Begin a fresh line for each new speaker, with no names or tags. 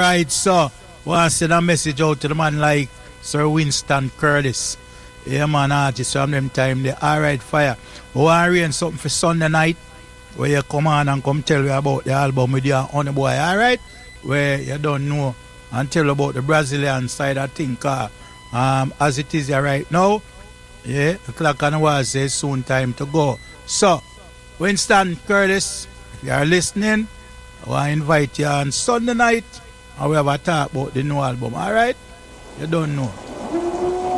right, so want to send a message out to the man like Sir Winston Curtis. Yeah, man, artist from them time there. All right, fire. We want to arrange something for Sunday night where you come on and come tell me about the album with your honey boy, all right? Where you don't know and tell about the Brazilian side, I think, as it is here right now. Yeah, the clock on the wall says soon time to go. So, Winston Curtis, if you are listening, I want to invite you on Sunday night and we have a talk about the new album, all right? You don't know.